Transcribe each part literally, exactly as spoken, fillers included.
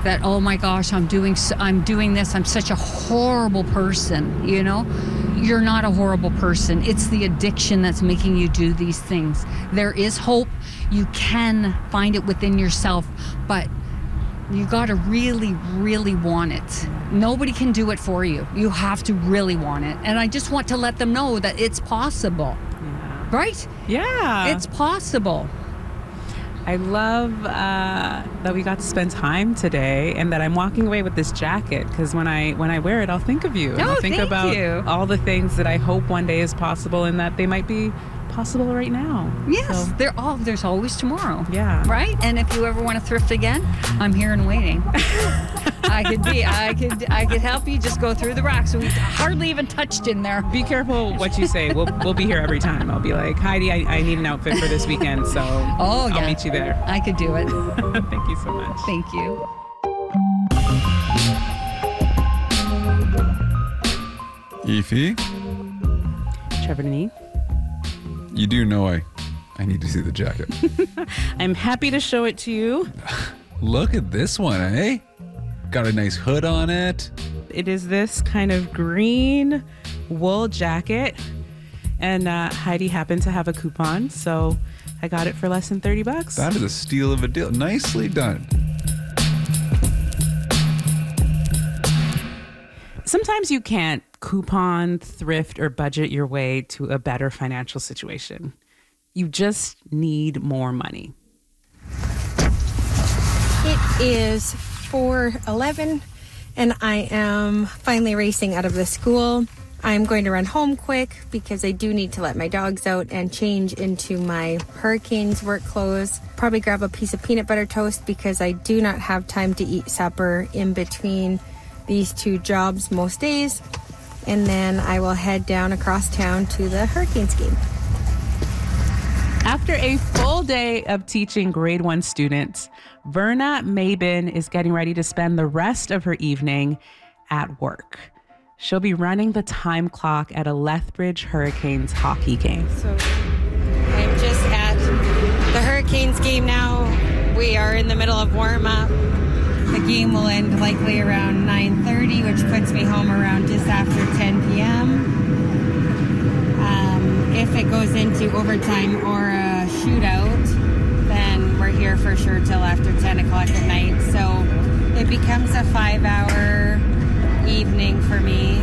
that, oh my gosh, I'm doing, I'm doing this. I'm such a horrible person, you know? You're not a horrible person. It's the addiction that's making you do these things. There is hope. You can find it within yourself, but you got to really, really want it. Nobody can do it for you. You have to really want it. And I just want to let them know that it's possible. Yeah. Right? Yeah. It's possible. I love uh, that we got to spend time today, and that I'm walking away with this jacket, because when I when I wear it, I'll think of you. And Oh, I'll think thank about you. all the things that I hope one day is possible, and that they might be possible right now. Yes, So, they're all, there's always tomorrow. yeah. Right? And if you ever want to thrift again, I'm here and waiting. I could be, I could, I could help you just go through the racks. We hardly even touched in there. Be careful what you say. We'll we'll be here every time. I'll be like, Heidi, I, I need an outfit for this weekend, so Oh, yeah. I'll meet you there. I could do it. Thank you so much. Thank you. Efi, Trevor Denise. you do know I, I need to see the jacket. I'm happy to show it to you. Look at this one, eh? Got a nice hood on it. It is this kind of green wool jacket, and uh, Heidi happened to have a coupon, so I got it for less than thirty bucks. That is a steal of a deal. Nicely done. Sometimes you can't coupon, thrift, or budget your way to a better financial situation. You just need more money. It is four eleven, and I am finally racing out of the school. I'm going to run home quick because I do need to let my dogs out and change into my Hurricanes work clothes. Probably grab a piece of peanut butter toast because I do not have time to eat supper in between these two jobs most days. And then I will head down across town to the Hurricanes game. After a full day of teaching grade one students, Verna Mabin is getting ready to spend the rest of her evening at work. She'll be running the time clock at a Lethbridge Hurricanes hockey game. So I'm just at the Hurricanes game now. We are in the middle of warm-up. The game will end likely around nine thirty, which puts me home around just after ten p.m. Um, if it goes into overtime or a shootout, then we're here for sure till after ten o'clock at night. So it becomes a five-hour evening for me.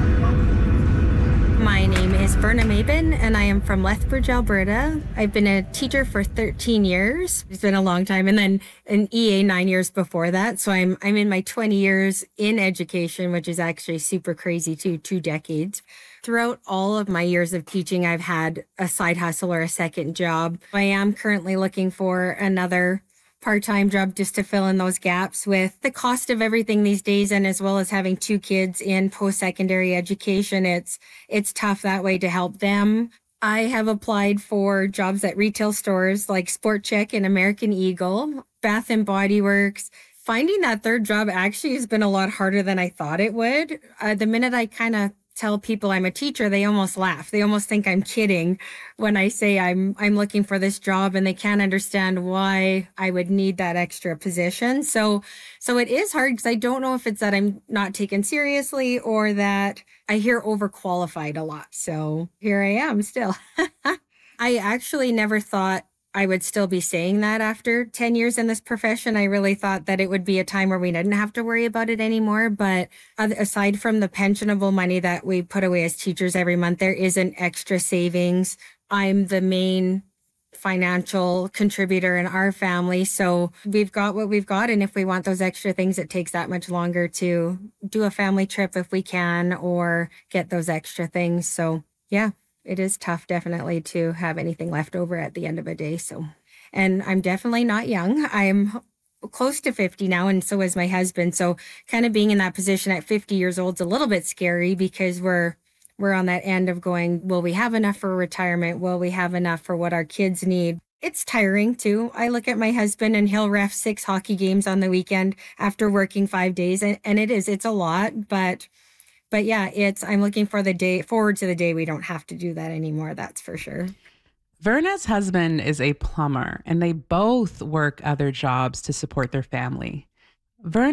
My name is Verna Mabin, and I am from Lethbridge, Alberta. I've been a teacher for thirteen years. It's been a long time, and then an E A nine years before that. So I'm I'm in my twenty years in education, which is actually super crazy too, two decades. Throughout all of my years of teaching, I've had a side hustle or a second job. I am currently looking for another part-time job just to fill in those gaps with the cost of everything these days, and as well as having two kids in post-secondary education. It's it's tough that way to help them. I have applied for jobs at retail stores like Sport Chek and American Eagle, Bath and Body Works. Finding that third job actually has been a lot harder than I thought it would. Uh, the minute I kind of tell people I'm a teacher, they almost laugh. They almost think I'm kidding when I say I'm I'm looking for this job, and they can't understand why I would need that extra position. So so it is hard because I don't know if it's that I'm not taken seriously or that I hear overqualified a lot. So here I am still. I actually never thought I would still be saying that after ten years in this profession. I really thought that it would be a time where we didn't have to worry about it anymore. But aside from the pensionable money that we put away as teachers every month, there is an extra savings. I'm the main financial contributor in our family. So we've got what we've got. And if we want those extra things, it takes that much longer to do a family trip if we can, or get those extra things. So yeah. It is tough, definitely, to have anything left over at the end of a day. So, and I'm definitely not young. I'm close to fifty now, and so is my husband. So kind of being in that position at fifty years old is a little bit scary, because we're we're on that end of going, will we have enough for retirement? Will we have enough for what our kids need? It's tiring too. I look at my husband and he'll ref six hockey games on the weekend after working five days. And, and it is, it's a lot, but But yeah, it's I'm looking for the day forward to the day we don't have to do that anymore. That's for sure. Verna's husband is a plumber, and they both work other jobs to support their family. Verna